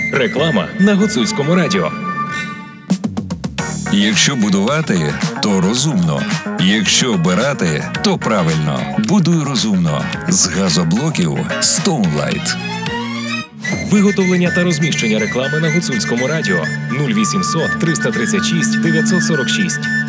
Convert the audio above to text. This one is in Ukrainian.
Реклама на Гуцульському радіо. Якщо будувати, то розумно. Якщо обирати, то правильно. Будуй розумно. З газоблоків Stoneline. Виготовлення та розміщення реклами на Гуцульському радіо 0800 336 946.